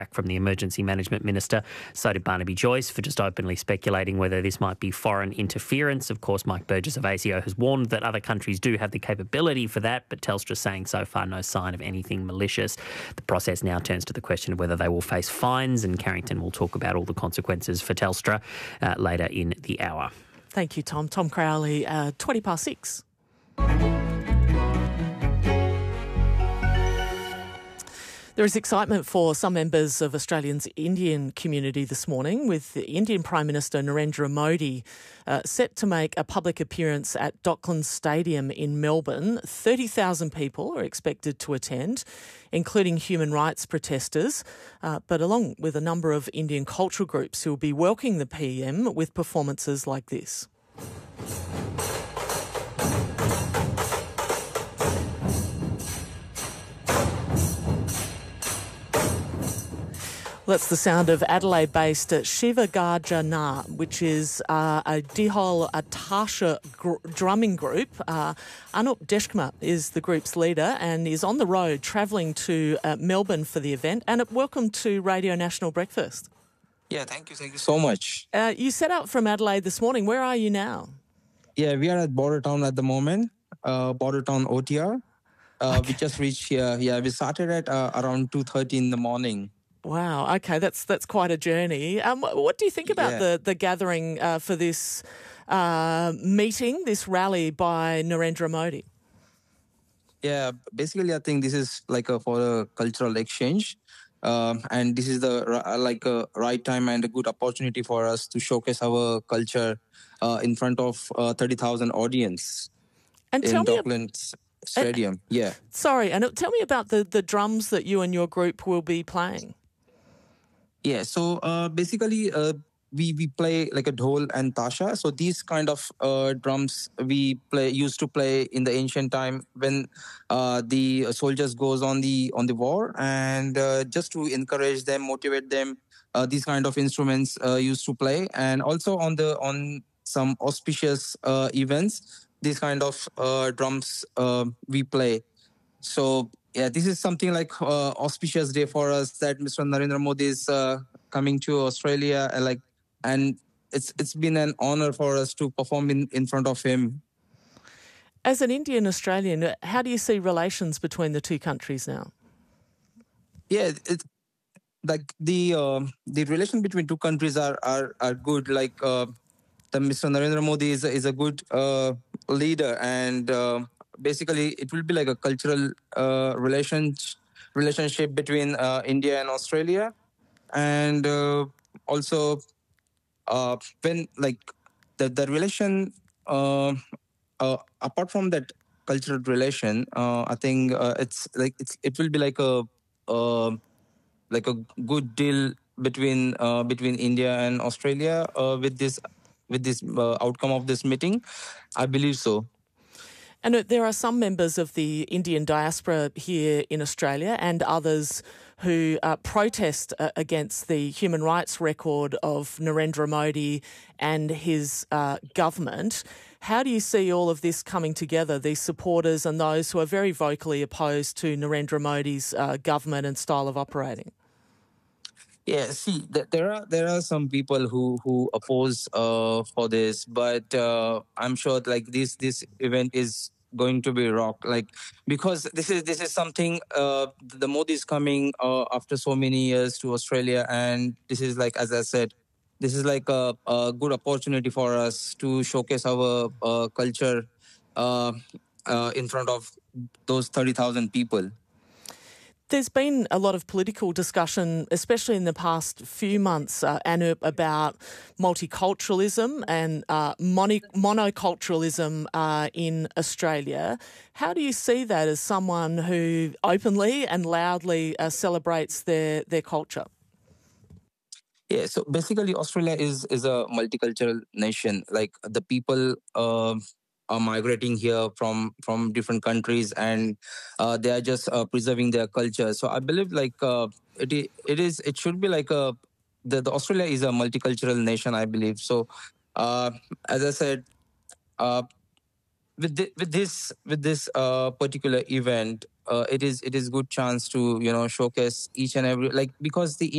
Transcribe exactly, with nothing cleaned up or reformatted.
from the Emergency Management Minister. So did Barnaby Joyce for just openly speculating whether this might be foreign interference. Of course, Mike Burgess of A S I O has warned that other countries do have the capability for that, but Telstra saying so far no sign of anything malicious. The process now turns to the question of whether they will face fines, and Carrington will talk about all the consequences for Telstra uh, later in the hour. Thank you, Tom. Tom Crowley, uh, twenty past six. There is excitement for some members of Australia's Indian community this morning, with the Indian Prime Minister Narendra Modi uh, set to make a public appearance at Docklands Stadium in Melbourne. thirty thousand people are expected to attend, including human rights protesters, uh, but along with a number of Indian cultural groups who will be welcoming the P M with performances like this. That's the sound of Adelaide-based Shiva Garjana, which is uh, a Dihol Atasha gr- drumming group. Uh, Anup Deshkma is the group's leader and is on the road travelling to uh, Melbourne for the event. Anup, welcome to Radio National Breakfast. Yeah, thank you. Thank you so much. Uh, you set out from Adelaide this morning. Where are you now? Yeah, we are at Bordertown at the moment, uh, Bordertown O T R. Uh, okay. We just reached here. Yeah, we started at uh, around two thirty in the morning. Wow. Okay, that's that's quite a journey. Um, what do you think about yeah. the the gathering uh, for this uh, meeting, this rally by Narendra Modi? Yeah, basically, I think this is like a, for a cultural exchange, um, and this is the uh, like a right time and a good opportunity for us to showcase our culture uh, in front of uh, thirty thousand audience and in tell me Docklands Stadium. Uh, yeah. Sorry, and tell me about the the drums that you and your group will be playing. Yeah, so uh, basically uh, we we play like a dhol and tasha. So these kind of uh, drums we play used to play in the ancient time when uh, the soldiers goes on the on the war, and uh, just to encourage them, motivate them. Uh, these kind of instruments uh, used to play, and also on the on some auspicious uh, events, these kind of uh, drums uh, we play. So. Yeah, this is something like uh, auspicious day for us that Mister Narendra Modi is uh, coming to Australia, uh, like, and it's it's been an honor for us to perform in, in front of him. As an Indian Australian, how do you see relations between the two countries now? Yeah, it's like the uh, the relation between two countries are are, are good. Like uh, the Mister Narendra Modi is a, is a good uh, leader, and. Uh, Basically, it will be like a cultural uh, relations, relationship between uh, India and Australia. And uh, also, uh, when like the, the relation, uh, uh, apart from that cultural relation, uh, I think uh, it's like it's it will be like a uh, like a good deal between uh, between India and Australia uh, with this with this uh, outcome of this meeting. I believe so. And there are some members of the Indian diaspora here in Australia and others who uh, protest uh, against the human rights record of Narendra Modi and his uh, government. How do you see all of this coming together, these supporters and those who are very vocally opposed to Narendra Modi's uh, government and style of operating? Yeah, see, th- there are there are some people who who oppose uh, for this, but uh, I'm sure like this this event is going to be rock, like because this is this is something uh, the Modi is coming uh, after so many years to Australia, and this is like, as I said, this is like a, a good opportunity for us to showcase our uh, culture uh, uh, in front of those thirty thousand people. There's been a lot of political discussion, especially in the past few months, uh, Anup, about multiculturalism and uh, mono- monoculturalism uh, in Australia. How do you see that as someone who openly and loudly uh, celebrates their, their culture? Yeah, so basically Australia is is a multicultural nation. Like the people uh, are migrating here from from different countries, and uh, they are just uh, preserving their culture. So I believe like uh, it i- it is it should be like a the, the Australia is a multicultural nation, I believe. So uh, as I said, uh, with thi- with this with this uh, particular event, uh, it is it is good chance to you know showcase each and every like because the